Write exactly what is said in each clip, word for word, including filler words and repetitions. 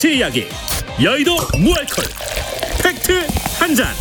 팩트 이야기 여의도 무알콜 팩트 한 잔.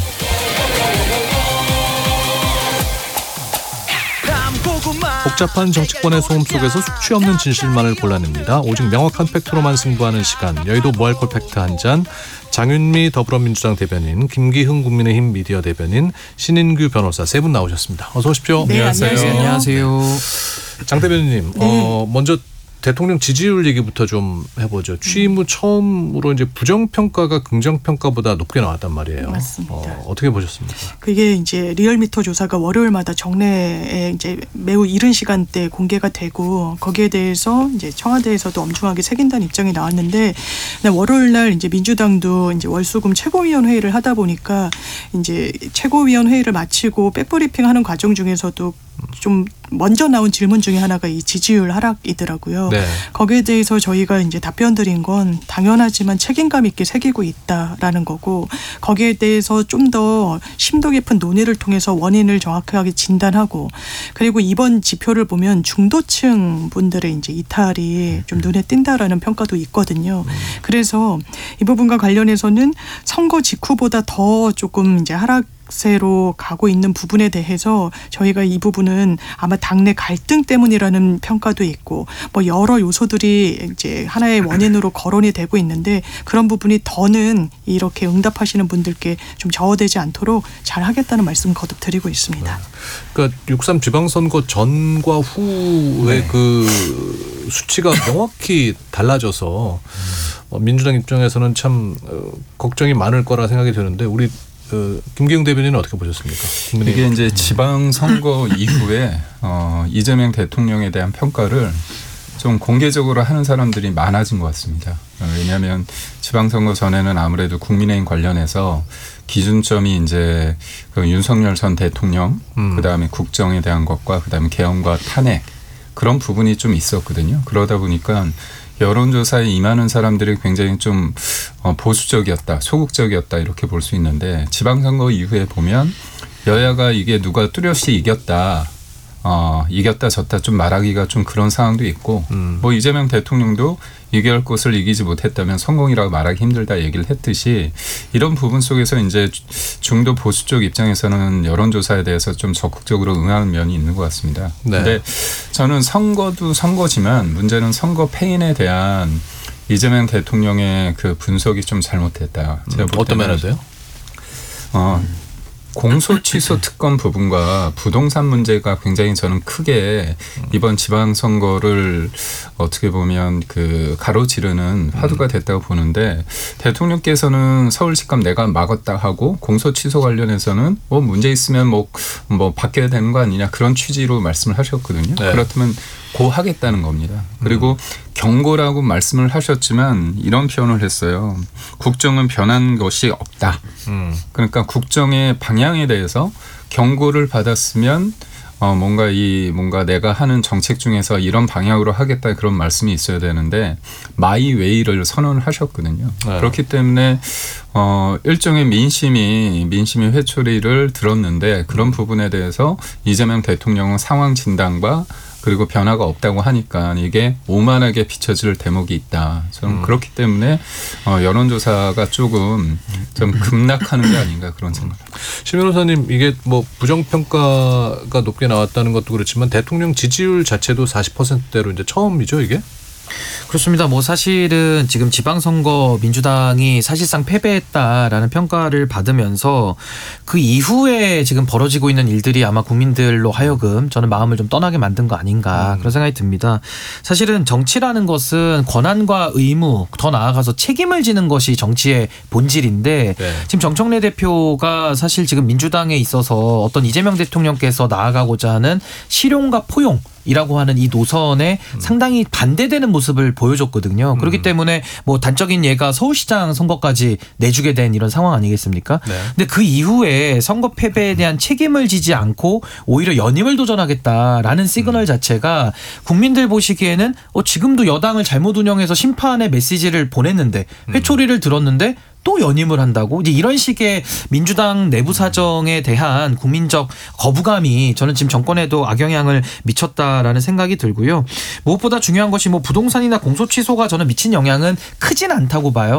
복잡한 정치권의 소음 속에서 숙취 없는 진실만을 골라냅니다. 오직 명확한 팩트로만 승부하는 시간, 여의도 무알콜 팩트 한 잔. 장윤미 더불어민주당 대변인, 김기흥 국민의힘 미디어 대변인, 신인규 변호사 세 분 나오셨습니다. 어서 오십시오. 네, 안녕하세요. 안녕하세요. 장 대변인님, 네. 어, 먼저 대통령 지지율 얘기부터 좀 해보죠. 취임 후 처음으로 이제 부정평가가 긍정평가보다 높게 나왔단 말이에요. 맞습니다. 어, 어떻게 보셨습니까? 그게 이제 리얼미터 조사가 월요일마다 정례에 이제 매우 이른 시간대 공개가 되고 거기에 대해서 이제 청와대에서도 엄중하게 새긴다는 입장이 나왔는데 월요일 날 이제 민주당도 이제 월수금 최고위원회의를 하다 보니까 이제 최고위원회의를 마치고 백브리핑하는 과정 중에서도 좀 먼저 나온 질문 중에 하나가 이 지지율 하락이더라고요. 네. 거기에 대해서 저희가 이제 답변 드린 건 당연하지만 책임감 있게 새기고 있다라는 거고 거기에 대해서 좀 더 심도 깊은 논의를 통해서 원인을 정확하게 진단하고 그리고 이번 지표를 보면 중도층 분들의 이제 이탈이 좀 눈에 띈다라는 평가도 있거든요. 그래서 이 부분과 관련해서는 선거 직후보다 더 조금 이제 하락 세로 가고 있는 부분에 대해서 저희가 이 부분은 아마 당내 갈등 때문이라는 평가도 있고 뭐 여러 요소들이 이제 하나의 원인으로 거론이 되고 있는데 그런 부분이 더는 이렇게 응답하시는 분들께 좀 저어되지 않도록 잘 하겠다는 말씀 거듭 드리고 있습니다. 네. 그러니까 육삼 지방선거 전과 후의 네. 그 수치가 명확히 달라져서 민주당 입장에서는 참 걱정이 많을 거라 생각이 드는데 우리 그 김기흥 대변인은 어떻게 보셨습니까? 이게 이제 지방선거 이후에 어, 이재명 대통령에 대한 평가를 좀 공개적으로 하는 사람들이 많아진 것 같습니다. 왜냐하면 지방선거 전에는 아무래도 국민의힘 관련해서 기준점이 이제 그 윤석열 전 대통령, 음. 그 다음에 국정에 대한 것과 그 다음에 개헌과 탄핵 그런 부분이 좀 있었거든요. 그러다 보니까 여론조사에 임하는 사람들이 굉장히 좀 보수적이었다, 소극적이었다 이렇게 볼 수 있는데 지방선거 이후에 보면 여야가 이게 누가 뚜렷이 이겼다, 어, 이겼다 졌다 좀 말하기가 좀 그런 상황도 있고 음. 뭐 이재명 대통령도 이겨할 것을 이기지 못했다면 성공이라고 말하기 힘들다 얘기를 했듯이 이런 부분 속에서 이제 중도 보수 쪽 입장에서는 여론조사에 대해서 좀 적극적으로 응하는 면이 있는 것 같습니다. 그런데 네. 저는 선거도 선거지만 문제는 선거 패인에 대한 이재명 대통령의 그 분석이 좀 잘못됐다. 제가 음, 어떤 면에서요? 어, 공소 취소 특권 부분과 부동산 문제가 굉장히 저는 크게 이번 지방선거를 어떻게 보면 그 가로지르는 화두가 됐다고 보는데 대통령께서는 서울시감 내가 막았다 하고 공소 취소 관련해서는 뭐 문제 있으면 뭐, 뭐 바뀌어야 되는 거 아니냐 그런 취지로 말씀을 하셨거든요. 네. 그렇다면 고하겠다는 겁니다. 그리고 음. 경고라고 말씀을 하셨지만 이런 표현을 했어요. 국정은 변한 것이 없다. 음. 그러니까 국정의 방향에 대해서 경고를 받았으면 어 뭔가 이 뭔가 내가 하는 정책 중에서 이런 방향으로 하겠다 그런 말씀이 있어야 되는데 마이 웨이를 선언을 하셨거든요. 네. 그렇기 때문에 어 일종의 민심이 민심의 회초리를 들었는데 그런 부분에 대해서 이재명 대통령은 상황 진단과 그리고 변화가 없다고 하니까 이게 오만하게 비춰질 대목이 있다. 저는 음. 그렇기 때문에 어, 여론조사가 조금 좀 급락하는 게 아닌가 그런 생각입니다. 신 변호사님 이게 뭐 부정평가가 높게 나왔다는 것도 그렇지만 대통령 지지율 자체도 사십 퍼센트대로 이제 처음이죠 이게? 그렇습니다. 뭐 사실은 지금 지방선거 민주당이 사실상 패배했다라는 평가를 받으면서 그 이후에 지금 벌어지고 있는 일들이 아마 국민들로 하여금 저는 마음을 좀 떠나게 만든 거 아닌가 음. 그런 생각이 듭니다. 사실은 정치라는 것은 권한과 의무 더 나아가서 책임을 지는 것이 정치의 본질인데 네. 지금 정청래 대표가 사실 지금 민주당에 있어서 어떤 이재명 대통령께서 나아가고자 하는 실용과 포용 이라고 하는 이 노선에 음. 상당히 반대되는 모습을 보여줬거든요. 음. 그렇기 때문에 뭐 단적인 예가 서울시장 선거까지 내주게 된 이런 상황 아니겠습니까? 네. 근데 그 이후에 선거 패배에 대한 책임을 지지 않고 오히려 연임을 도전하겠다라는 시그널 음. 자체가 국민들 보시기에는 어, 지금도 여당을 잘못 운영해서 심판의 메시지를 보냈는데 회초리를 들었는데 또 연임을 한다고 이제 이런 식의 민주당 내부 사정에 대한 국민적 거부감이 저는 지금 정권에도 악영향을 미쳤다라는 생각이 들고요. 무엇보다 중요한 것이 뭐 부동산이나 공소 취소가 저는 미친 영향은 크진 않다고 봐요.